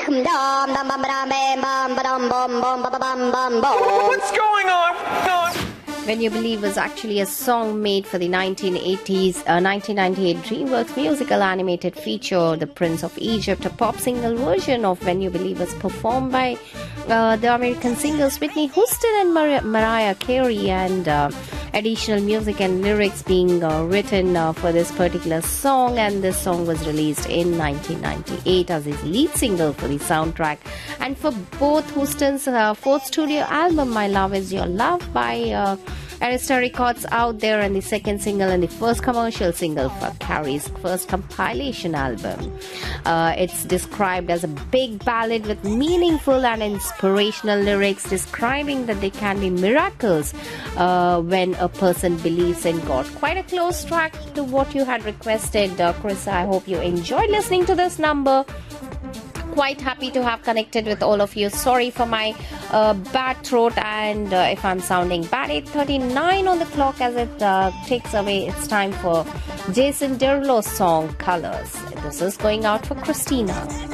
What's going on? When You Believe was actually a song made for the 1998 DreamWorks musical animated feature, The Prince of Egypt. A pop single version of When You Believe was performed by the American singers Whitney Houston and Mariah Carey, and additional music and lyrics being written for this particular song. And this song was released in 1998 as his lead single for the soundtrack. And for both Houston's fourth studio album, My Love Is Your Love by Arista Records out there, and the second single and the first commercial single for Carey's first compilation album. It's described as a big ballad with meaningful and inspirational lyrics describing that there can be miracles when a person believes in God. Quite a close track to what you had requested, Chris. I hope you enjoyed listening to this number. Quite happy to have connected with all of you. Sorry for my bad throat and if I'm sounding bad. 8:39 on the clock as it takes away. It's time for Jason Derulo's song Colors. This is going out for Christina.